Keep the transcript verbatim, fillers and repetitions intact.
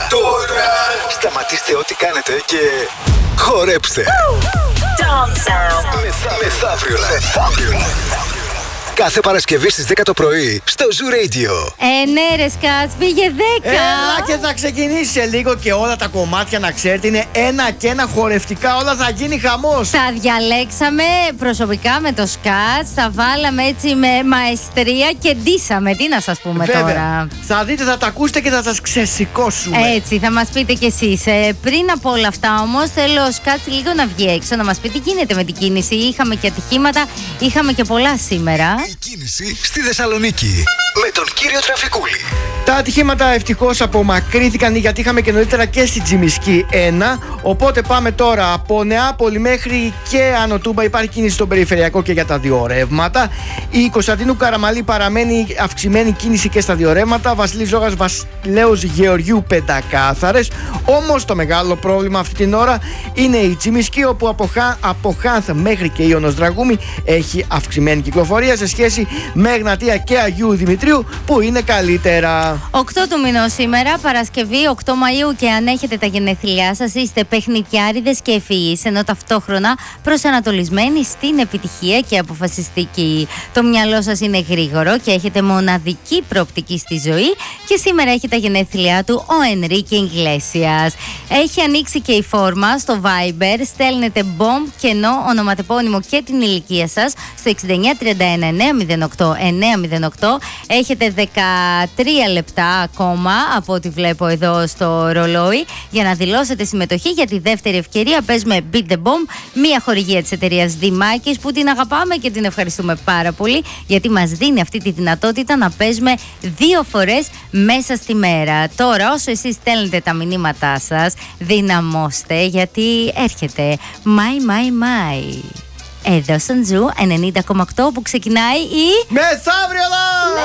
Τώρα σταματήστε ό,τι κάνετε και χορέψτε. Μεθαύριο live. Κάθε Παρασκευή στις δέκα το πρωί στο Zoo Radio. Ε, ναι, ρε Σκάτς, πήγε δέκα. Έλα και θα ξεκινήσει σε λίγο και όλα τα κομμάτια να ξέρετε είναι ένα και ένα χορευτικά. Όλα θα γίνει χαμός. Τα διαλέξαμε προσωπικά με το Σκάτς. Τα βάλαμε έτσι με μαεστρία και ντύσαμε. Τι να σας πούμε Βέβαια. τώρα. Θα δείτε, θα τα ακούσετε και θα σας ξεσηκώσουμε. Έτσι, θα μας πείτε κι εσείς. Ε, πριν από όλα αυτά όμως, θέλω ο Σκάτς λίγο να βγει έξω, να μας πει τι γίνεται με την κίνηση. Είχαμε και ατυχήματα, είχαμε και πολλά σήμερα. Η κίνηση στη Θεσσαλονίκη με τον κύριο Τραφικούλη. Τα ατυχήματα ευτυχώς απομακρύνθηκαν γιατί είχαμε και νωρίτερα και στη Τζιμισκή ένα. Οπότε πάμε τώρα από Νεάπολη μέχρι και Άνω Τούμπα. Υπάρχει κίνηση στον περιφερειακό και για τα δύο ρεύματα. Η Κωνσταντίνου Καραμαλή παραμένει αυξημένη κίνηση και στα δύο ρεύματα. Βασιλής Ζώγας Βασιλέως Γεωργιού πεντακάθαρες. Όμως το μεγάλο πρόβλημα αυτή την ώρα είναι η Τζιμισκή, όπου από, Χα... από Χάνθ μέχρι και Ιωνος Δραγούμη έχει αυξημένη κυκλοφορία σε σχέση με Εγνατία και Αγίου Δημητρίου, που είναι καλύτερα. οκτώ του μηνός σήμερα, Παρασκευή οκτώ Μαΐου, και αν έχετε τα γενέθλιά σας είστε παιχνιδιάριδες και ευφυείς, ενώ ταυτόχρονα προσανατολισμένοι στην επιτυχία και αποφασιστική. Το μυαλό σας είναι γρήγορο και έχετε μοναδική προοπτική στη ζωή, και σήμερα έχει τα γενέθλιά του ο Ενρίκε Ιγκλέσιας. Έχει ανοίξει και η φόρμα στο Viber, στέλνετε bomb, κενό, ονοματεπώνυμο και την ηλικία σας στο εξήντα εννιά τριάντα ένα εννιά μηδέν οκτώ εννιά μηδέν οκτώ. Έχετε δεκατρία λεπτά ακόμα από ό,τι βλέπω εδώ στο ρολόι για να δηλώσετε συμμετοχή για τη δεύτερη ευκαιρία. Παίζουμε Beat the Bomb, μία χορηγία της εταιρείας Δημάκης, που την αγαπάμε και την ευχαριστούμε πάρα πολύ, γιατί μας δίνει αυτή τη δυνατότητα να παίζουμε δύο φορές μέσα στη μέρα. Τώρα, όσο εσείς στέλνετε τα μηνύματά σας, δυναμώστε, γιατί έρχεται Μάι Μάι Μάι εδώ στον Ζου ενενήντα κόμμα οκτώ, που ξεκινάει η Μεθαύριο live!